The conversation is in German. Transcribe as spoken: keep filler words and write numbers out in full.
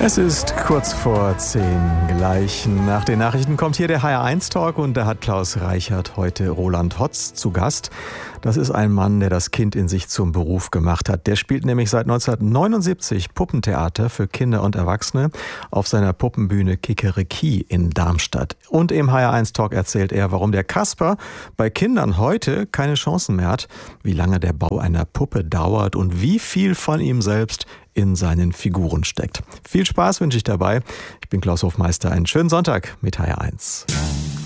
Es ist kurz vor zehn gleich. Nach den Nachrichten kommt hier der H R eins Talk und da hat Klaus Reichert heute Roland Hotz zu Gast. Das ist ein Mann, der das Kind in sich zum Beruf gemacht hat. Der spielt nämlich seit neunzehnhundertneunundsiebzig Puppentheater für Kinder und Erwachsene auf seiner Puppenbühne Kikeriki in Darmstadt. Und im H R eins Talk erzählt er, warum der Kasper bei Kindern heute keine Chancen mehr hat, wie lange der Bau einer Puppe dauert und wie viel von ihm selbst in seinen Figuren steckt. Viel Spaß wünsche ich dabei. Ich bin Klaus Hofmeister. Einen schönen Sonntag mit H R eins.